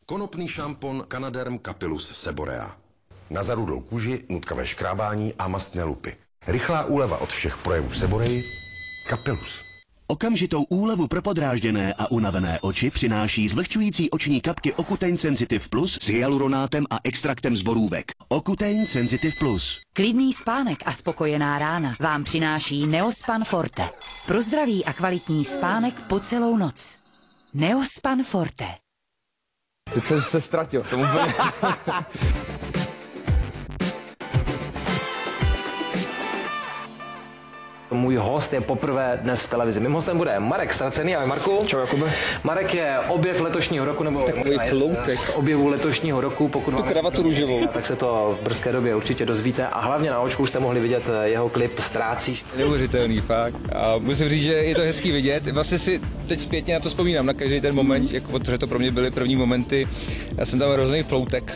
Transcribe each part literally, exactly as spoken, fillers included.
Konopný šampon Canaderm Capillus Seborea. Na zarudlou kůži, nutkavé škrábání a mastné lupy. Rychlá úleva od všech projevů Seboreji. Capillus. Okamžitou úlevu pro podrážděné a unavené oči přináší zvlhčující oční kapky Ocutein Sensitive Plus s hyaluronátem a extraktem z borůvek. Ocutein Sensitive Plus. Klidný spánek a spokojená rána vám přináší Neospan Forte. Pro zdravý a kvalitní spánek po celou noc. Neospan Forte. Teď jsem se ztratil. Tomu úplně... Můj host je poprvé dnes v televizi. Mým hostem bude Marek Ztracený. Ahoj Marku. Čau Jakube. Marek je objev letošního roku, nebo Takový floutek. z objevu letošního roku. Pokud Tu vám kravatu růžovou. Tak se to v brzké době určitě dozvíte. A hlavně na očku jste mohli vidět jeho klip Ztrácíš. Neuvěřitelný, fakt. A musím říct, že je to hezký vidět. Vlastně si teď zpětně na to vzpomínám, na každý ten moment, jako, protože to pro mě byly první momenty. Já jsem tam hrozný floutek.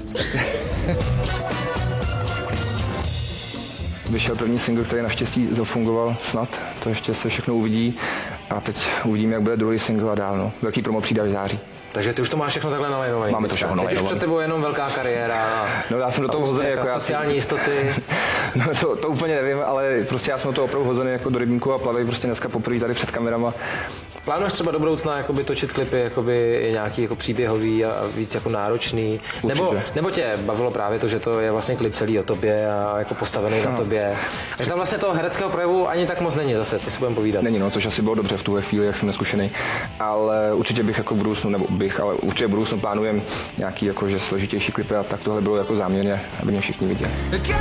Vyšel první single, který naštěstí zafungoval snad, to ještě se všechno uvidí a teď uvidíme, jak bude druhý single a dál, no. Velký promo přijde až v září. Takže ty už to máš všechno takhle nalajnované. Máme to všechno Teď už nalajnované. před tebou jenom velká kariéra. No já jsem do toho hozený jako já sociální jistoty. No to, to úplně nevím, ale prostě já jsem do toho opravdu hozený jako do rybníku a plavej prostě dneska poprvé tady před kamerama. Plánuješ třeba do budoucna jakoby točit klipy jakoby nějaký jako příběhový a víc jako náročný? Nebo, nebo tě bavilo právě to, že to je vlastně klip celý o tobě a jako postavený no. na tobě? Takže tam vlastně toho hereckého projevu ani tak moc není zase, co si budeme povídat. Není, no, což asi bylo dobře v tuhle chvíli, jak jsem neskušený. Ale určitě bych jako v budoucnu, nebo bych, ale určitě v budoucnu plánujem nějaký jakože složitější klipy a tak tohle bylo jako záměrně, aby mě všichni viděli.